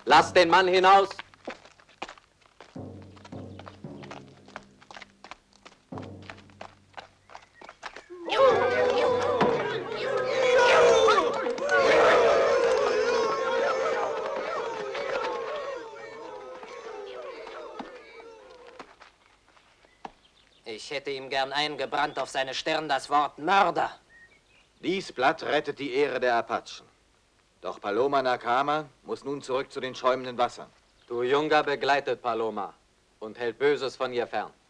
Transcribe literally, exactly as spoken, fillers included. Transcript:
Lasst den Mann hinaus! Ich hätte ihm gern eingebrannt auf seine Stirn das Wort Mörder. Dies Blatt rettet die Ehre der Apachen. Doch Paloma Nakama muss nun zurück zu den schäumenden Wassern. Tu Yunga begleitet Paloma und hält Böses von ihr fern.